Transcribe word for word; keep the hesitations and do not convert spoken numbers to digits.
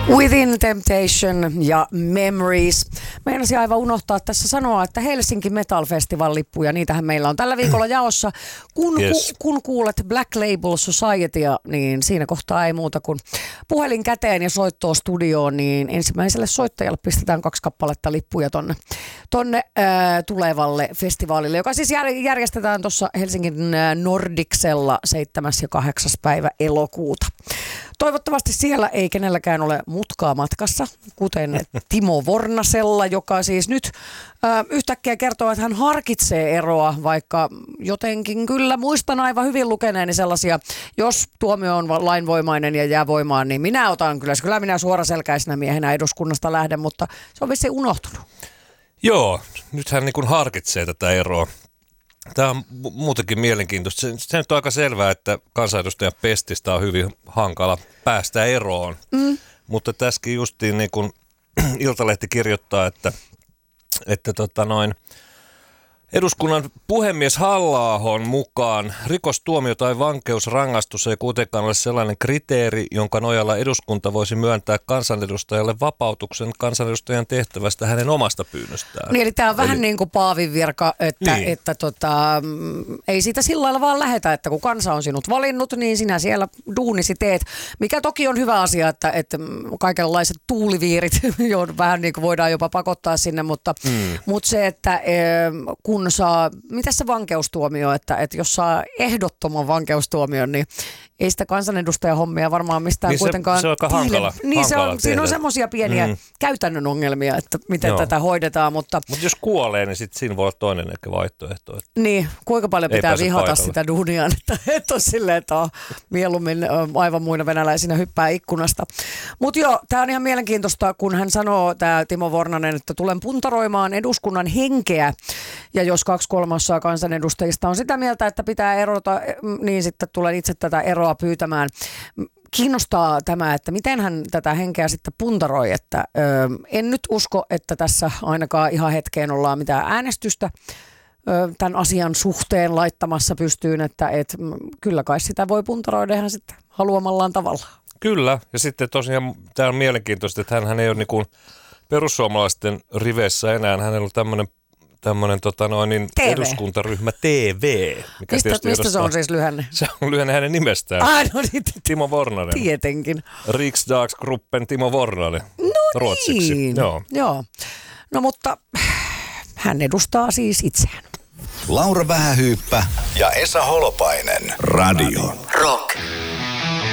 Within Temptation ja Memories. Meinasin aivan unohtaa tässä sanoa, että Helsinki Metal Festival -lippuja, niitähän meillä on tällä viikolla jaossa. Kun, yes. ku, kun kuulet Black Label Societya, niin siinä kohtaa ei muuta kuin puhelin käteen ja soittoa studioon, niin ensimmäiselle soittajalle pistetään kaksi kappaletta lippuja tonne, tonne ää, tulevalle festivaalille, joka siis jär, järjestetään tuossa Helsingin Nordicsella seitsemäs ja kahdeksas päivä elokuuta. Toivottavasti siellä ei kenelläkään ole mutkaa matkassa, kuten Timo Vornasella, joka siis nyt äh, yhtäkkiä kertoo, että hän harkitsee eroa, vaikka jotenkin kyllä muistan aivan hyvin lukeneeni sellaisia, jos tuomio on lainvoimainen ja jää voimaan, niin minä otan kyllä, kyllä minä suoraselkäisenä miehenä eduskunnasta lähden, mutta se on vissiin unohtunut. Joo, nyt hän niin kuin harkitsee tätä eroa. Tämä on muutenkin mielenkiintoista. Se, se nyt on aika selvää, että kansanedustajan pestistä on hyvin hankala päästä eroon. Mm. Mutta tässäkin justiin niin kuin Iltalehti kirjoittaa, että, että tota noin, eduskunnan puhemies Halla-ahon mukaan rikostuomio tai vankeusrangaistus ei kuitenkaan ole sellainen kriteeri, jonka nojalla eduskunta voisi myöntää kansanedustajalle vapautuksen kansanedustajan tehtävästä hänen omasta pyynnöstään. Niin, eli tämä on vähän eli niin kuin Paavin virka, että, niin. että tota, ei siitä sillä lailla vaan lähetä, että kun kansa on sinut valinnut, niin sinä siellä duunisi teet. Mikä toki on hyvä asia, että, että kaikenlaiset tuuliviirit jo vähän niin kuin voidaan jopa pakottaa sinne, mutta, mm. mutta se, että kun kun saa, mitä se vankeustuomio, että, että jos saa ehdottoman vankeustuomion, niin ei sitä kansanedustajahommia varmaan mistään niin kuitenkaan... Se, se on aika hankala, niin hankala se on, siinä on semmoisia pieniä mm. käytännön ongelmia, että miten Joo. tätä hoidetaan, mutta... Mutta jos kuolee, niin sitten siinä voi olla toinen ehkä vaihtoehto. Että niin, kuinka paljon pitää vihata paikalle sitä duunia, että et ole silleen, että on mieluummin aivan muina venäläisinä hyppää ikkunasta. Mutta joo, tämä on ihan mielenkiintoista, kun hän sanoo, tämä Timo Vornanen, että tulen puntaroimaan eduskunnan henkeä, ja jos kaksi kolmasosaa kansanedustajista on sitä mieltä, että pitää erota, niin sitten tulen itse tätä eroa pyytämään. Kiinnostaa tämä, että miten hän tätä henkeä sitten puntaroi, että ö, en nyt usko, että tässä ainakaan ihan hetkeen ollaan mitään äänestystä ö, tämän asian suhteen laittamassa pystyyn, että et, kyllä kai sitä voi puntaroida ihan sitten haluamallaan tavalla. Kyllä, ja sitten tosiaan tämä on mielenkiintoista, että hän ei ole niin kuin perussuomalaisten riveissä enää, hänellä on tämmöinen tämmöinen tota noin, niin eduskuntaryhmä T V. Mikä mistä mistä se on siis lyhenne? Se on lyhenne hänen nimestään. Ah, no niin, Timo Vornanen. Tietenkin. Riksdagsgruppen Timo Vornanen. No ruotsiksi. Niin. Joo. Joo. No mutta hän edustaa siis itseään. Laura Vähähyyppä ja Esa Holopainen. Radio Rock.